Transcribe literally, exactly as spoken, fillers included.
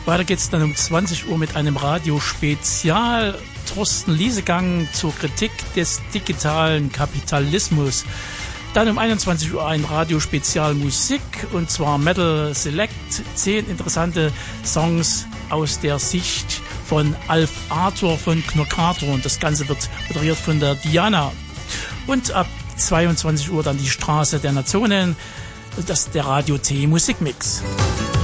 Weiter geht's dann um zwanzig Uhr mit einem Radiospezial. Thorsten Liesegang zur Kritik des digitalen Kapitalismus. Dann um einundzwanzig Uhr ein Radiospezial Musik, und zwar Metal Select. Zehn interessante Songs aus der Sicht von Alf Arthur von Knockator, und das Ganze wird moderiert von der Diana. Und ab zweiundzwanzig Uhr dann die Straße der Nationen, das ist der Radio T Musikmix.